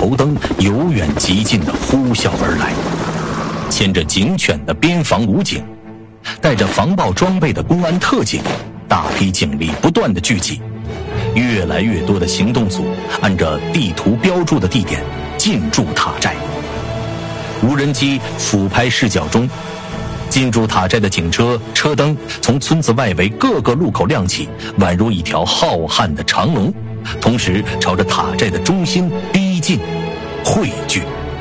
头灯由远及近地呼啸而来。牵着警犬的边防武警，带着防暴装备的公安特警，大批警力不断地聚集，越来越多的行动组按照地图标注的地点进驻塔寨。无人机俯拍视角中，进驻塔寨的警车车灯从村子外围各个路口亮起，宛如一条浩瀚的长龙，同时朝着塔寨的中心逼近汇聚。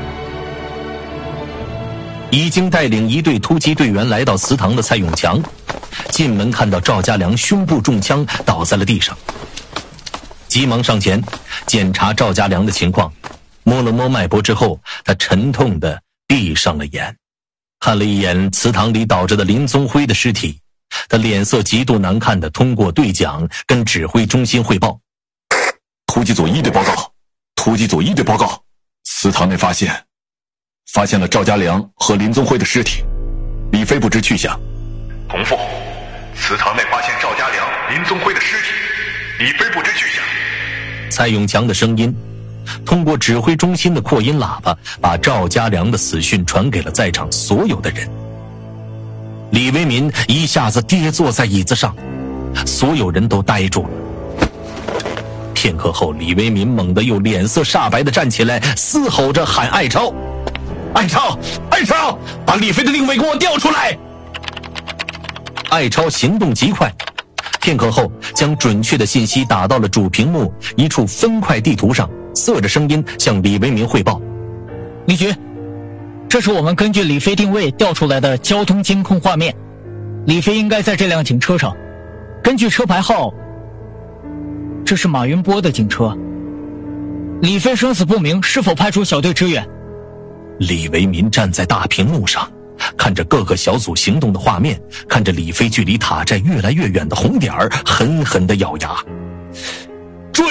已经带领一队突击队员来到祠堂的蔡永强，进门看到赵家良胸部中枪倒在了地上，急忙上前检查赵家良的情况，摸了摸脉搏之后，他沉痛地闭上了眼，看了一眼祠堂里倒着的林宗辉的尸体，他脸色极度难看地通过对讲跟指挥中心汇报。 突击组1队报告，突击组1队报告，祠堂内发现了赵家良和林宗辉的尸体，李飞不知去向。 同副，祠堂内发现赵家良、林宗辉的尸体，李飞不知去向。 蔡永强的声音通过指挥中心的扩音喇叭，把赵家良的死讯传给了在场所有的人。李维民一下子跌坐在椅子上，所有人都呆住了。片刻后，李维民猛地又脸色煞白地站起来，嘶吼着喊艾超：“艾超，艾超，把李飞的定位给我调出来！”艾超行动极快，片刻后将准确的信息打到了主屏幕一处分块地图上，塞着声音向李维民汇报：“ 李局，这是我们根据李飞定位调出来的交通监控画面，李飞应该在这辆警车上，根据车牌号，这是马云波的警车。李飞生死不明，是否派出小队支援？” 李维民站在大屏幕上，看着各个小组行动的画面，看着李飞距离塔寨越来越远的红点儿，狠狠地咬牙：“追！”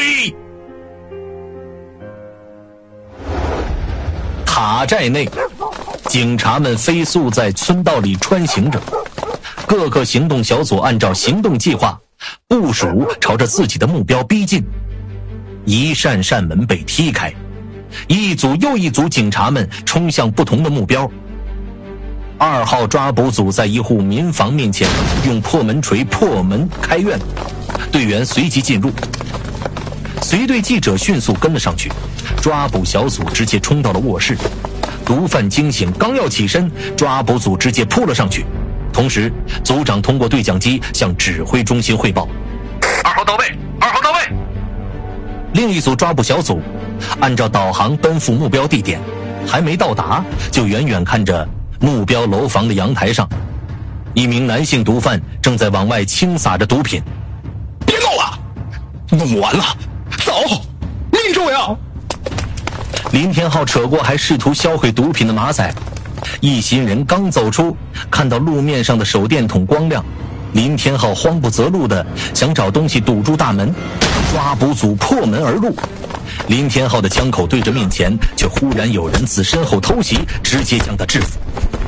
塔寨内，警察们飞速在村道里穿行着，各个行动小组按照行动计划部署，朝着自己的目标逼近。一扇扇门被踢开，一组又一组警察们冲向不同的目标。2号抓捕组在一户民房面前用破门锤破门开院，队员随即进入，随队记者迅速跟了上去，抓捕小组直接冲到了卧室。毒贩惊醒，刚要起身，抓捕组直接扑了上去。同时，组长通过对讲机向指挥中心汇报 ：“2号到位，2号到位。” 另一组抓捕小组按照导航奔赴目标地点，还没到达，就远远看着目标楼房的阳台上，一名男性毒贩正在往外倾洒着毒品。 “别闹了，弄完了，走，命重要！” 林天浩扯过还试图销毁毒品的马仔，一行人刚走出，看到路面上的手电筒光亮，林天浩慌不择路的想找东西堵住大门，抓捕组破门而入。林天浩的枪口对着面前，却忽然有人自身后偷袭，直接将他制服。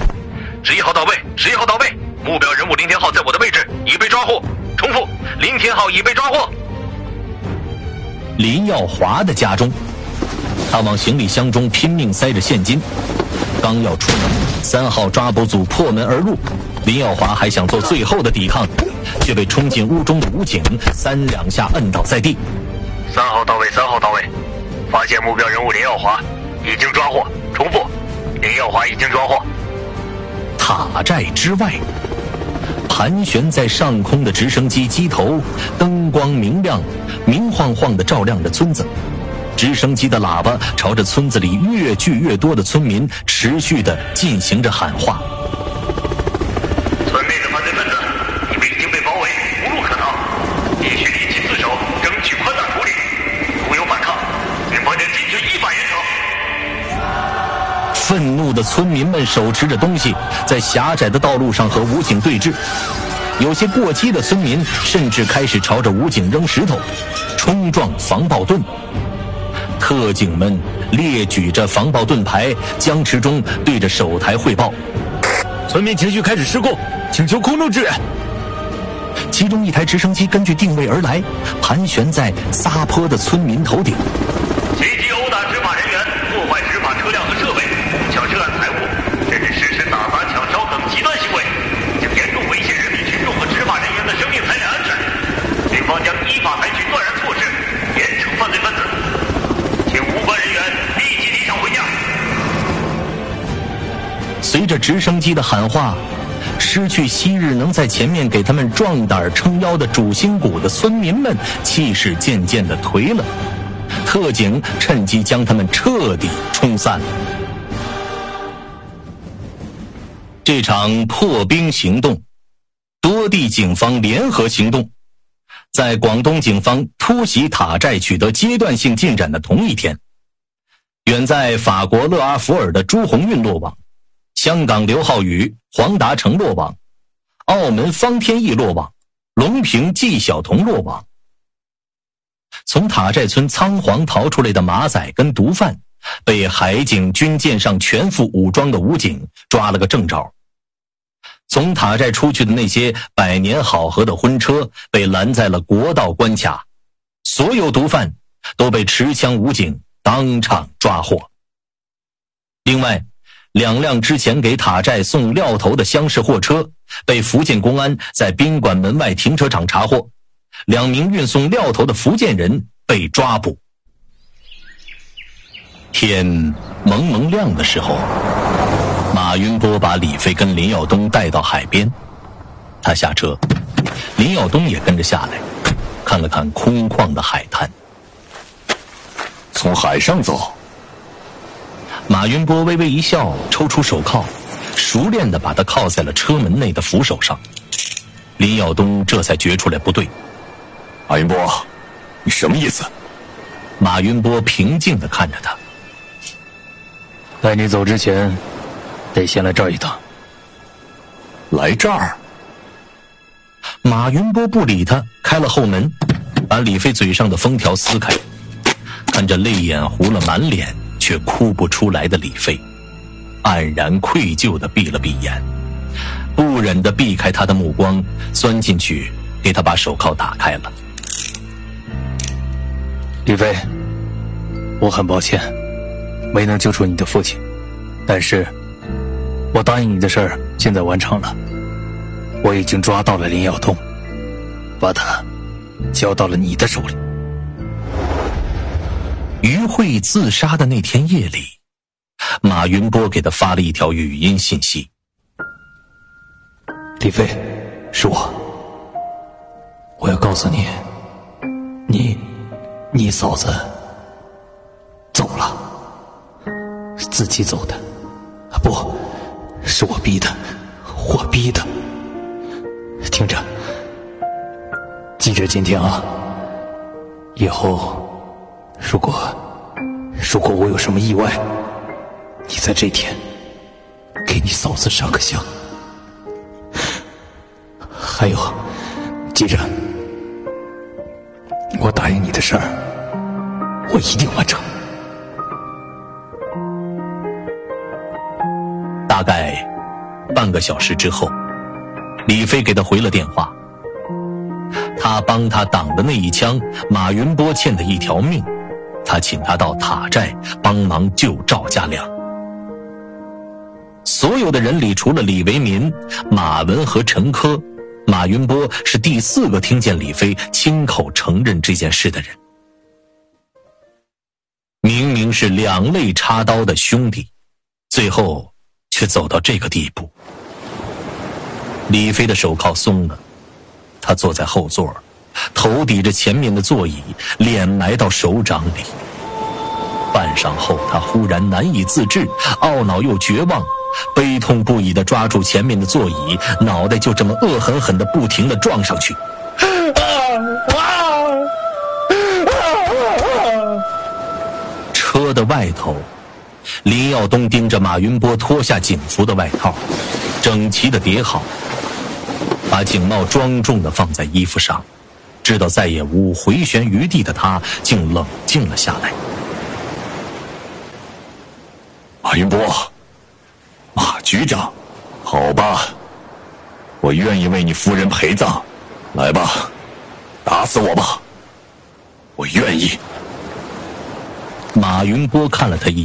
11号到位，11号到位，目标人物林天浩在我的位置，已被抓获。重复，林天浩已被抓获。 林耀华的家中，他往行李箱中拼命塞着现金，刚要出门，3号抓捕组破门而入，林耀华还想做最后的抵抗，却被冲进屋中的武警3两下摁倒在地。 3号到位，3号到位，发现目标人物林耀华，已经抓获。重复，林耀华已经抓获。 塔寨之外，盘旋在上空的直升机机头灯光明亮，明晃晃地照亮着村子。直升机的喇叭朝着村子里越聚越多的村民持续地进行着喊话。 村内的犯罪分子，你们已经被包围，无路可逃，必须立起自首，争取宽大处理。如有反抗，警方将进行依法严惩。 愤怒的村民们手持着东西，在狭窄的道路上和武警对峙。有些过激的村民甚至开始朝着武警扔石头，冲撞防暴盾。特警们列举着防暴盾牌，僵持中对着手台汇报： 村民情绪开始失控，请求空中支援。 其中一台直升机根据定位而来，盘旋在撒泼的村民头顶。 袭击殴打执法人员， 随着直升机的喊话，失去昔日能在前面给他们壮胆撑腰的主心骨的村民们，气势渐渐地颓了。特警趁机将他们彻底冲散了。这场破冰行动，多地警方联合行动，在广东警方突袭塔寨取得阶段性进展的同一天，远在法国勒阿弗尔的朱红运落网，香港刘浩宇、黄达成落网，澳门方天翼落网，隆平纪晓彤落网。从塔寨村仓皇逃出来的马仔跟毒贩，被海警军舰上全副武装的武警抓了个正着。从塔寨出去的那些百年好合的婚车被拦在了国道关卡，所有毒贩都被持枪武警当场抓获。另外，2辆之前给塔寨送料头的厢式货车被福建公安在宾馆门外停车场查获，2名运送料头的福建人被抓捕。天蒙蒙亮的时候，马云波把李飞跟林耀东带到海边，他下车，林耀东也跟着下来，看了看空旷的海滩。 从海上走。 马云波微微一笑，抽出手铐，熟练地把它铐在了车门内的扶手上。林耀东这才觉出来不对。 马云波，你什么意思？ 马云波平静地看着他。 在你走之前，得先来这儿一趟。 来这儿？ 马云波不理他，开了后门，把李飞嘴上的封条撕开，看着泪眼糊了满脸却哭不出来的李飞，黯然愧疚地闭了闭眼，不忍地避开他的目光，钻进去给他把手铐打开了。 李飞，我很抱歉没能救出你的父亲，但是我答应你的事儿现在完成了，我已经抓到了林耀东，把他交到了你的手里。 于慧自杀的那天夜里，马云波给他发了一条语音信息。 李飞，是我要告诉你，你嫂子走了，自己走的，不是我逼的，听着，记着今天啊，以后如果我有什么意外，你在这天给你嫂子上个香。还有，记着，我答应你的事儿，我一定完成。 大概半个小时之后，李飞给他回了电话。他帮他挡的那一枪，马云波欠的一条命，他请他到塔寨帮忙救赵家良。所有的人里，除了李维民、马文和陈科，马云波是第4个听见李飞亲口承认这件事的人。明明是2肋插刀的兄弟，最后却走到这个地步。李飞的手铐松了，他坐在后座，头抵着前面的座椅，脸埋到手掌里。半晌后，他忽然难以自制，懊恼又绝望，悲痛不已地抓住前面的座椅，脑袋就这么恶狠狠地不停地撞上去。车的外头，林耀东盯着马云波脱下警服的外套，整齐地叠好，把警帽庄重地放在衣服上，知道再也无回旋余地的他竟冷静了下来。 马云波，马局长，好吧，我愿意为你夫人陪葬，来吧，打死我吧，我愿意。 马云波看了他一